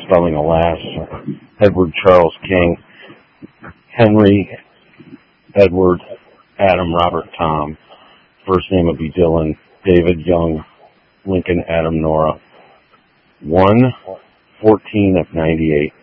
spelling, alas. Edward Charles King, Henry, Edward, Adam, Robert, Tom. First name would be Dylan, David, Young, Lincoln, Adam, Nora. 1/14 of 98.